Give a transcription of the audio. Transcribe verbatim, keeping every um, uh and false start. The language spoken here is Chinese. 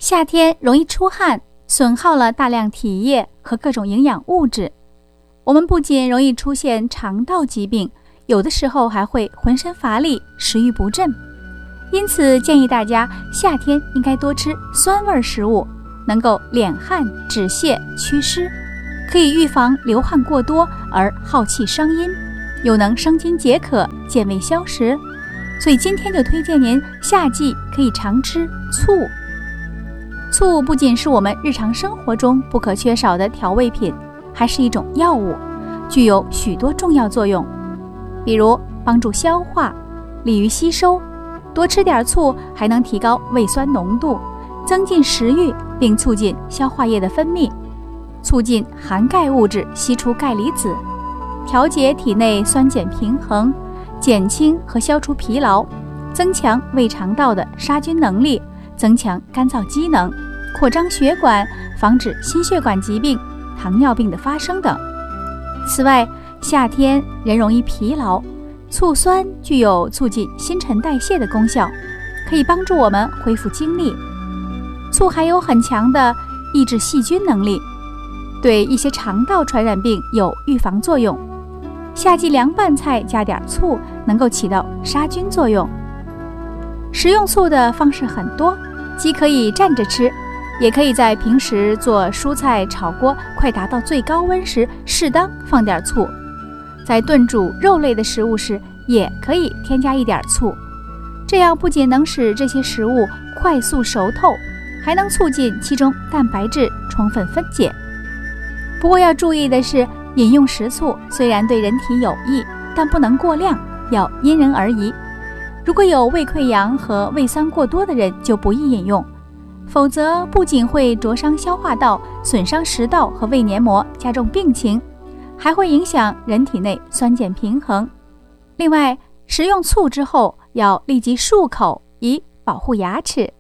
夏天容易出汗，损耗了大量体液和各种营养物质。我们不仅容易出现肠道疾病，有的时候还会浑身乏力、食欲不振。因此建议大家夏天应该多吃酸味食物，能够敛汗止泻祛湿，可以预防流汗过多而耗气伤阴，又能生津解渴健胃消食。所以今天就推荐您夏季可以常吃醋。醋不仅是我们日常生活中不可缺少的调味品，还是一种药物，具有许多重要作用，比如帮助消化、利于吸收。多吃点醋还能提高胃酸浓度，增进食欲，并促进消化液的分泌，促进含钙物质析出钙离子，调节体内酸碱平衡，减轻和消除疲劳，增强胃肠道的杀菌能力，增强干燥机能，扩张血管，防止心血管疾病、糖尿病的发生等。此外，夏天人容易疲劳，醋酸具有促进新陈代谢的功效，可以帮助我们恢复精力。醋还有很强的抑制细菌能力，对一些肠道传染病有预防作用。夏季凉拌菜加点醋，能够起到杀菌作用。食用醋的方式很多，既可以蘸着吃，也可以在平时做蔬菜炒锅快达到最高温时适当放点醋，在炖煮肉类的食物时也可以添加一点醋，这样不仅能使这些食物快速熟透，还能促进其中蛋白质充分分解。不过要注意的是，饮用食醋虽然对人体有益，但不能过量，要因人而异。如果有胃溃疡和胃酸过多的人就不宜饮用，否则不仅会灼伤消化道，损伤食道和胃黏膜，加重病情，还会影响人体内酸碱平衡。另外，食用醋之后要立即漱口，以保护牙齿。